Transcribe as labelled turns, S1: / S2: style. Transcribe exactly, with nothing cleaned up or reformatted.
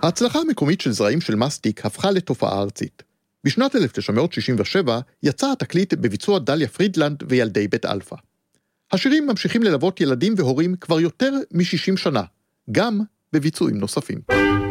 S1: ההצלחה המקומית של זרעים של מסטיק הפכה לתופעה ארצית. בשנת אלף תשע מאות שישים ושבע יצא התקליט בביצוע דליה פרידלנד וילדי בית אלפא. השירים ממשיכים ללוות ילדים והורים כבר יותר מ-שישים שנה, גם בביצועים נוספים.